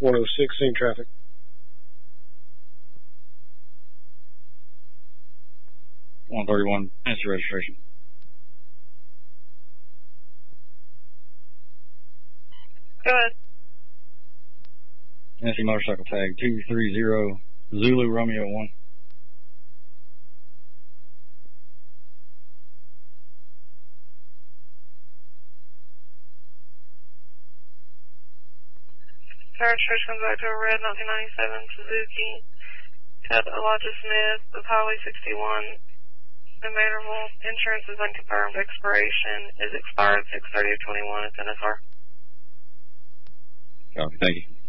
106, scene traffic. (131), answer registration. Go ahead. Nancy motorcycle tag 230 Zulu Romeo 1. Registration comes back to a red 1997 Suzuki. Got Elijah Smith of Highway 61 in Vanderbilt. Insurance is unconfirmed. Expiration is expired 6/30/21. It's NSR. Copy. Thank you.